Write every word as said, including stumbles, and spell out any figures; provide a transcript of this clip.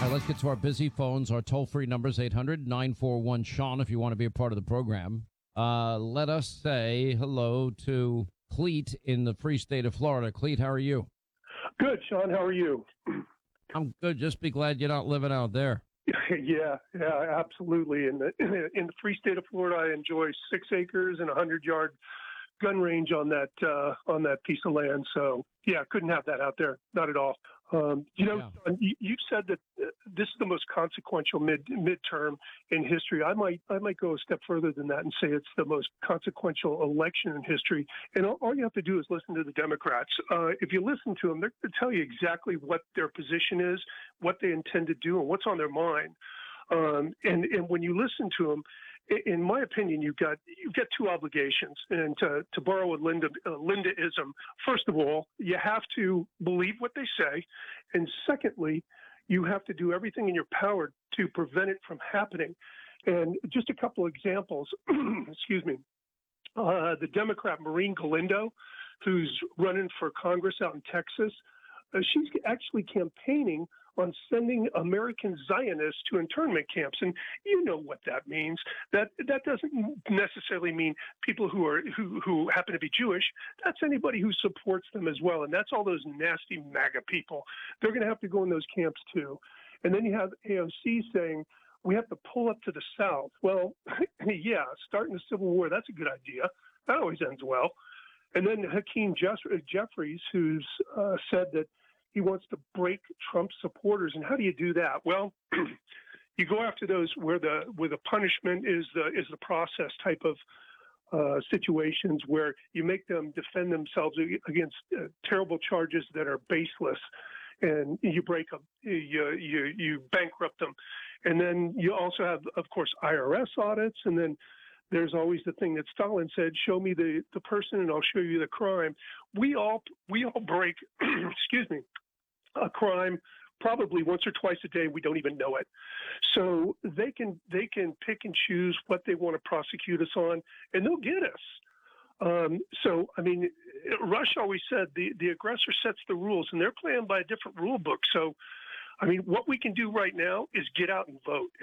All right, let's get to our busy phones. Our toll-free number is eight hundred nine four one Sean if you want to be a part of the program. Uh, let us say hello to Cleet in the free state of Florida. Cleet, how are you? Good, Sean. How are you? I'm good. Just be glad you're not living out there. yeah, yeah, absolutely. In the in the free state of Florida, I enjoy six acres and a hundred-yard gun range on that uh, on that piece of land. So, yeah, couldn't have that out there. Not at all. Um, you know, Yeah. you, you said that uh, this is the most consequential mid midterm in history. I might I might go a step further than that and say it's the most consequential election in history. And all, all you have to do is listen to the Democrats. Uh, if you listen to them, they're going to tell you exactly what their position is, what they intend to do, and what's on their mind. Um, and and when you listen to them, in my opinion, you've got you've got two obligations. And to, to borrow a Linda uh, Lindaism, first of all, you have to believe what they say, and secondly, you have to do everything in your power to prevent it from happening. And just a couple of examples. Excuse me. Uh, the Democrat Maureen Galindo, who's running for Congress out in Texas, uh, she's actually campaigning on sending American Zionists to internment camps. And you know what that means. That that doesn't necessarily mean people who are who, who happen to be Jewish. That's anybody who supports them as well. And that's all those nasty MAGA people. They're going to have to go in those camps too. And then you have A O C saying, we have to pull up to the South. Well, yeah, starting a civil war, that's a good idea. That always ends well. And then Hakeem Jeffries, who's uh, said that he wants to break Trump supporters. And how do you do that? Well, you go after those where the where the punishment is the is the process type of uh, situations where you make them defend themselves against uh, terrible charges that are baseless, and you break them, you you you bankrupt them, and then you also have, of course, I R S audits, and then there's always the thing that Stalin said, show me the, the person and I'll show you the crime. We all we all break, excuse me, a crime probably once or twice a day. We don't even know it. So they can they can pick and choose what they want to prosecute us on, and they'll get us. Um, so, I mean, Rush always said the, the aggressor sets the rules, and they're playing by a different rule book. So, I mean, what we can do right now is get out and vote.